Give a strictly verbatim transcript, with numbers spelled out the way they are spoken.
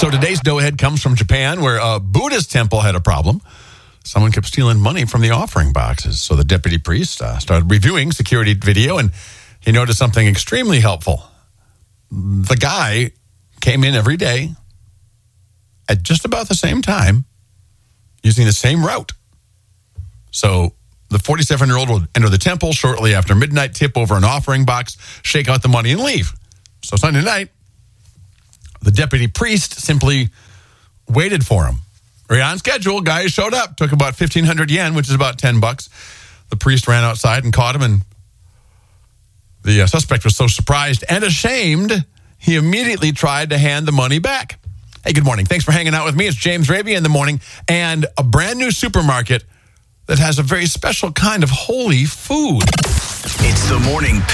So today's doughhead comes from Japan, where a Buddhist temple had a problem. Someone kept stealing money from the offering boxes. So the deputy priest uh, started reviewing security video, and he noticed something extremely helpful. The guy came in every day at just about the same time, using the same route. So the forty-seven-year-old would enter the temple shortly after midnight, tip over an offering box, shake out the money, and leave. So Sunday night, the deputy priest simply waited for him. Right on schedule, guy showed up, took about fifteen hundred yen, which is about ten bucks. The priest ran outside and caught him, and the uh, suspect was so surprised and ashamed, he immediately tried to hand the money back. Hey, good morning. Thanks for hanging out with me. It's James Raby in the morning, and a brand new supermarket that has a very special kind of holy food. It's the morning